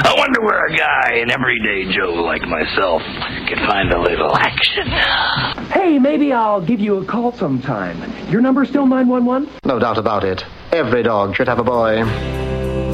I wonder where a guy, an everyday Joe like myself, can find a little action. Hey, maybe I'll give you a call sometime. Your number still 911? No doubt about it. Every dog should have a boy.